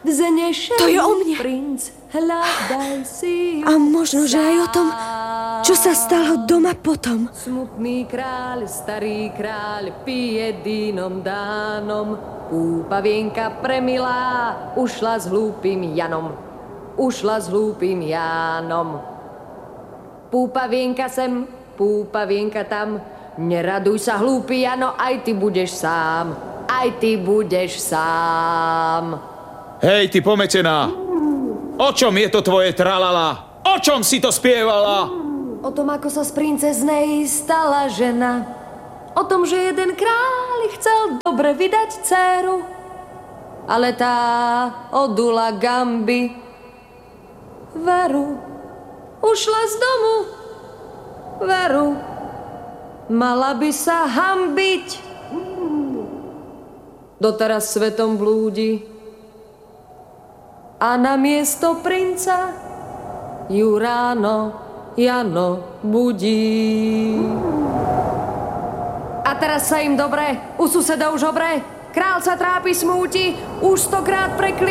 Vznešený To je o mne. princ, hľadaj si ju A možno, že aj o tom, sám. čo sa stalo doma potom. Smutný kráľ, starý kráľ, pije dínom dánom. Púpavienka premilá, ušla s hlúpým Janom. Ušla s hlúpým Jánom. Púpavienka sem, púpavienka tam. Neraduj sa, hlúpy Jano, aj ty budeš sám. Aj ty budeš sám. Hej, ty pometená! O čom je to tvoje tralala? O čom si to spievala? O tom, ako sa z princeznej stala žena. O tom, že jeden kráľ chcel dobre vydať dcéru. Ale tá odula gamby. Veru, ušla z domu. Veru, mala by sa hanbiť. Doteraz svetom blúdi. A na miesto princa ju ráno Jano budí. A teraz sa im dobre, u suseda už obre. Král sa trápi, smúti, už 100-krát prekliatý.